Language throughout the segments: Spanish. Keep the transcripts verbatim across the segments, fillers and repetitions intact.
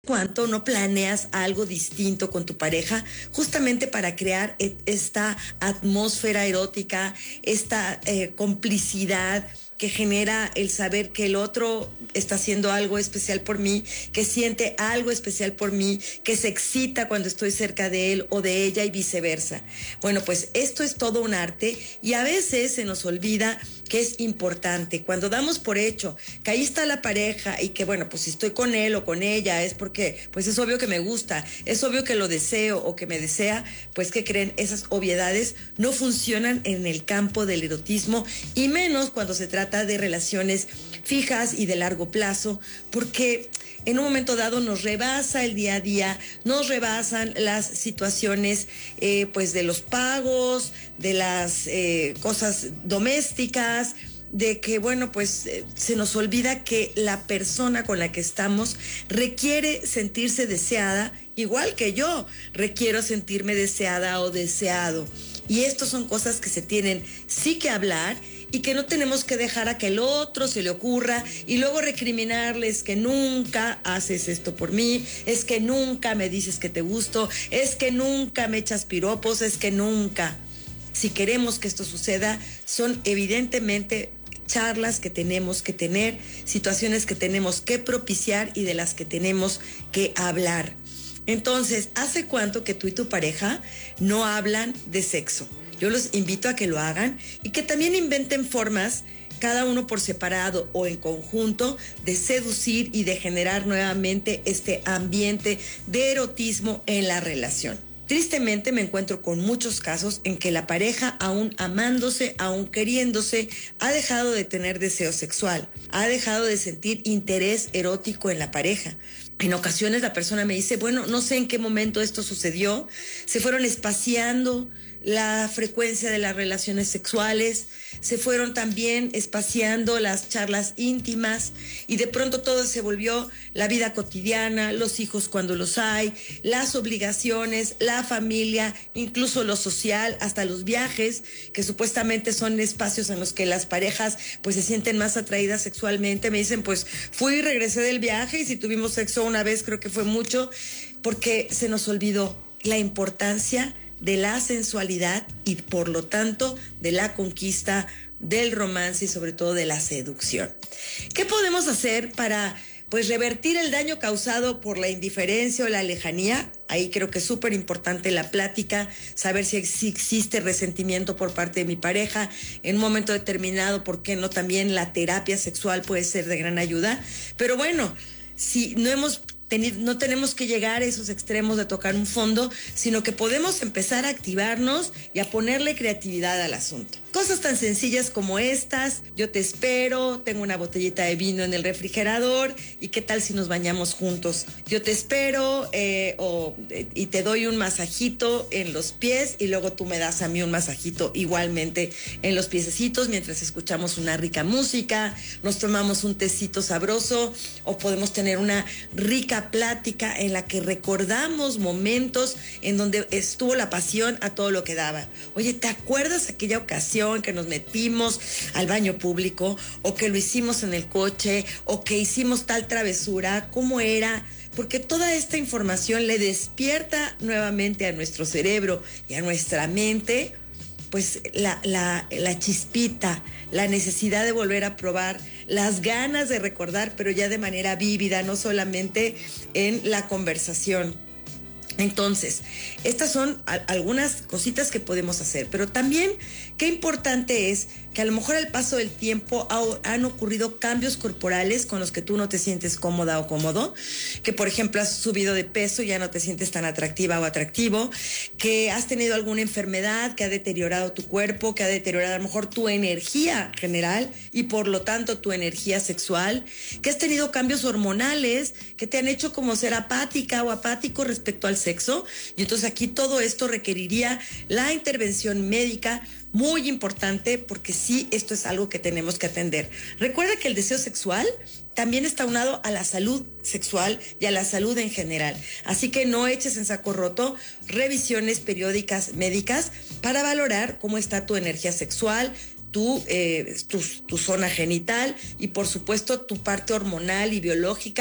¿Cuánto no planeas algo distinto con tu pareja justamente para crear esta atmósfera erótica, esta eh, complicidad que genera el saber que el otro está haciendo algo especial por mí, que siente algo especial por mí, que se excita cuando estoy cerca de él o de ella y viceversa? Bueno, pues esto es todo un arte y a veces se nos olvida que es importante. Cuando damos por hecho que ahí está la pareja y que, bueno, pues si estoy con él o con ella es porque, pues es obvio que me gusta, es obvio que lo deseo o que me desea, pues ¿qué creen? Esas obviedades no funcionan en el campo del erotismo y menos cuando se trata de relaciones fijas y de largo plazo, porque en un momento dado nos rebasa el día a día, nos rebasan las situaciones eh, pues de los pagos, de las eh, cosas domésticas, de que, bueno, pues eh, se nos olvida que la persona con la que estamos requiere sentirse deseada, igual que yo requiero sentirme deseada o deseado. Y estas son cosas que se tienen sí que hablar y que no tenemos que dejar a que el otro se le ocurra y luego recriminarles que nunca haces esto por mí, es que nunca me dices que te gusto, es que nunca me echas piropos, es que nunca. Si queremos que esto suceda, son evidentemente charlas que tenemos que tener, situaciones que tenemos que propiciar y de las que tenemos que hablar. Entonces, ¿hace cuánto que tú y tu pareja no hablan de sexo? Yo los invito a que lo hagan y que también inventen formas, cada uno por separado o en conjunto, de seducir y de generar nuevamente este ambiente de erotismo en la relación. Tristemente me encuentro con muchos casos en que la pareja, aún amándose, aún queriéndose, ha dejado de tener deseo sexual, ha dejado de sentir interés erótico en la pareja. En ocasiones la persona me dice, bueno, no sé en qué momento esto sucedió, se fueron espaciando la frecuencia de las relaciones sexuales, se fueron también espaciando las charlas íntimas y de pronto todo se volvió la vida cotidiana, los hijos cuando los hay, las obligaciones, la familia, incluso lo social, hasta los viajes, que supuestamente son espacios en los que las parejas pues se sienten más atraídas sexualmente. Me dicen, pues fui y regresé del viaje y si tuvimos sexo una vez creo que fue mucho, porque se nos olvidó la importancia de la sensualidad y por lo tanto de la conquista, del romance y sobre todo de la seducción. ¿Qué podemos hacer para pues revertir el daño causado por la indiferencia o la lejanía? Ahí creo que es súper importante la plática, saber si existe resentimiento por parte de mi pareja. En un momento determinado, ¿por qué no? También la terapia sexual puede ser de gran ayuda. Pero bueno, si no hemos no tenemos que llegar a esos extremos de tocar un fondo, sino que podemos empezar a activarnos y a ponerle creatividad al asunto. Cosas tan sencillas como estas: yo te espero, tengo una botellita de vino en el refrigerador y qué tal si nos bañamos juntos. Yo te espero eh, o, eh, y te doy un masajito en los pies y luego tú me das a mí un masajito igualmente en los piececitos mientras escuchamos una rica música, nos tomamos un tecito sabroso o podemos tener una rica plática en la que recordamos momentos en donde estuvo la pasión a todo lo que daba. Oye, ¿te acuerdas aquella ocasión que nos metimos al baño público o que lo hicimos en el coche o que hicimos tal travesura? ¿Cómo era? Porque toda esta información le despierta nuevamente a nuestro cerebro y a nuestra mente pues la, la, la chispita, la necesidad de volver a probar, las ganas de recordar, pero ya de manera vívida, no solamente en la conversación. Entonces, estas son a- algunas cositas que podemos hacer, pero también qué importante es que a lo mejor al paso del tiempo ha, han ocurrido cambios corporales con los que tú no te sientes cómoda o cómodo, que por ejemplo has subido de peso y ya no te sientes tan atractiva o atractivo, que has tenido alguna enfermedad que ha deteriorado tu cuerpo, que ha deteriorado a lo mejor tu energía general y por lo tanto tu energía sexual, que has tenido cambios hormonales que te han hecho como ser apática o apático respecto al sexo, y entonces aquí todo esto requeriría la intervención médica muy importante, porque sí, esto es algo que tenemos que atender. Recuerda que el deseo sexual también está unado a la salud sexual y a la salud en general. Así que no eches en saco roto revisiones periódicas médicas para valorar cómo está tu energía sexual, tu, eh, tu, tu zona genital y por supuesto tu parte hormonal y biológica, que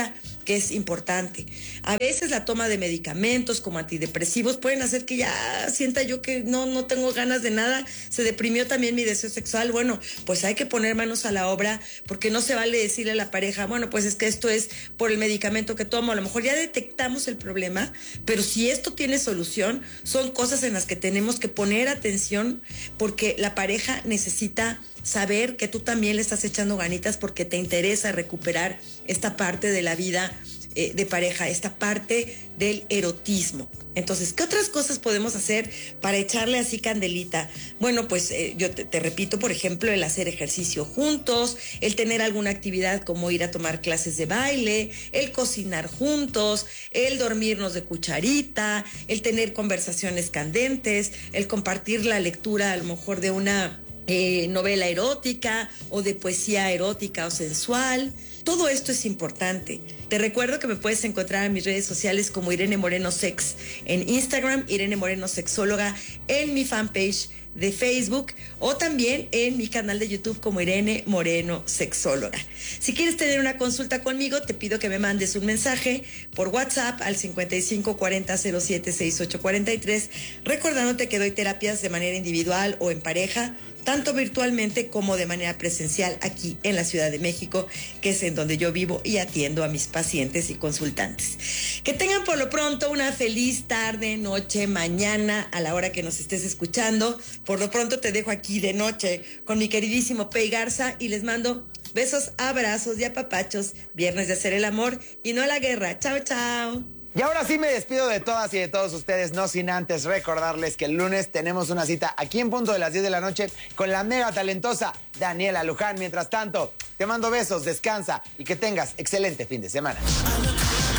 que es importante. A veces la toma de medicamentos como antidepresivos pueden hacer que ya sienta yo que no, no tengo ganas de nada, se deprimió también mi deseo sexual. Bueno, pues hay que poner manos a la obra, porque no se vale decirle a la pareja, bueno, pues es que esto es por el medicamento que tomo. A lo mejor ya detectamos el problema, pero si esto tiene solución, son cosas en las que tenemos que poner atención, porque la pareja necesita saber que tú también le estás echando ganitas porque te interesa recuperar esta parte de la vida eh, de pareja, esta parte del erotismo. Entonces, ¿qué otras cosas podemos hacer para echarle así candelita? Bueno, pues eh, yo te, te repito, por ejemplo, el hacer ejercicio juntos, el tener alguna actividad como ir a tomar clases de baile, el cocinar juntos, el dormirnos de cucharita, el tener conversaciones candentes, el compartir la lectura a lo mejor de una Eh, novela erótica o de poesía erótica o sensual. Todo esto es importante. Te recuerdo que me puedes encontrar en mis redes sociales como Irene Moreno Sex en Instagram, Irene Moreno Sexóloga en mi fanpage de Facebook o también en mi canal de YouTube como Irene Moreno Sexóloga. Si quieres tener una consulta conmigo, te pido que me mandes un mensaje por WhatsApp al cincuenta y cinco cuarenta cero siete sesenta y ocho cuarenta y tres, recordándote que doy terapias de manera individual o en pareja, tanto virtualmente como de manera presencial aquí en la Ciudad de México, que es en donde yo vivo y atiendo a mis pacientes y consultantes. Que tengan por lo pronto una feliz tarde, noche, mañana, a la hora que nos estés escuchando. Por lo pronto te dejo aquí de noche con mi queridísimo Pei Garza y les mando besos, abrazos y apapachos. Viernes de hacer el amor y no la guerra. Chao, chao. Y ahora sí me despido de todas y de todos ustedes, no sin antes recordarles que el lunes tenemos una cita aquí en punto de las diez de la noche con la mega talentosa Daniela Luján. Mientras tanto, te mando besos, descansa y que tengas excelente fin de semana.